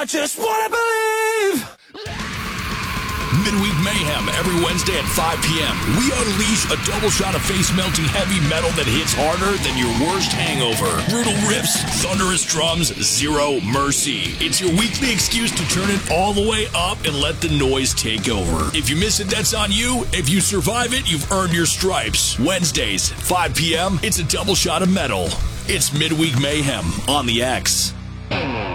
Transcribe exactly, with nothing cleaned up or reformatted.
I just wanna believe. Midweek Mayhem every Wednesday at five p.m. We unleash a double shot of face-melting heavy metal that hits harder than your worst hangover. Brutal riffs, thunderous drums, zero mercy. It's your weekly excuse to turn it all the way up and let the noise take over. If you miss it, that's on you. If you survive it, you've earned your stripes. Wednesdays, five p.m., it's a double shot of metal. It's Midweek Mayhem on the X.